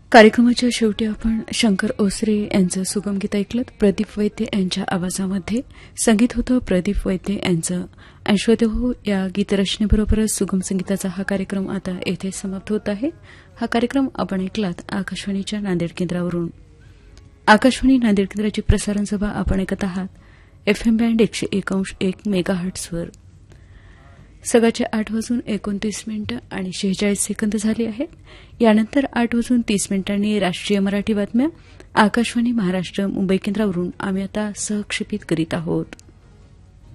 कार्यक्रमाच्या शेवटी आपण शंकर ओसरे यांचं सुगम गीत ऐकलं. प्रदीप वैद्य यांच्या आवाजामध्ये संगीत होतं प्रदीप वैद्य यांचं. ऐश्वर्य हो या गीतरचनेबरोबरच सुगम संगीताचा हा कार्यक्रम आता येथे समाप्त होत आहे. हा कार्यक्रम आपण ऐकलात आकाशवाणीच्या नांदेड केंद्रावरून. आकाशवाणी नांदेड केंद्राची प्रसारण सभा आपण ऐकत आहात एफएम बँड 101.1 मेगाहर्ट्झवर. सकाळचे 8:29 आणि 46 सेकंद झाले आहेत. यानंतर 8:30 राष्ट्रीय मराठी बातम्या आकाशवाणी महाराष्ट्र मुंबई केंद्रावरून आम्ही आता सहक्षेपित करीत आहोत.